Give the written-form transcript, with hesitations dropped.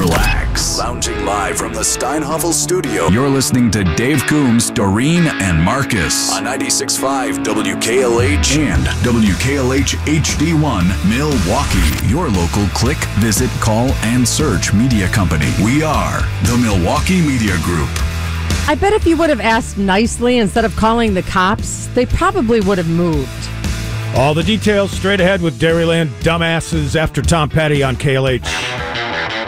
relax. Lounging live from the Steinhoffel studio, you're listening to Dave Coombs, Doreen, and Marcus on 96.5 WKLH and WKLH HD1 Milwaukee, your local click, visit, call, and search media company. We are the Milwaukee Media Group. I bet if you would have asked nicely instead of calling the cops, they probably would have moved. All the details straight ahead with Dairyland Dumbasses after Tom Petty on KLH.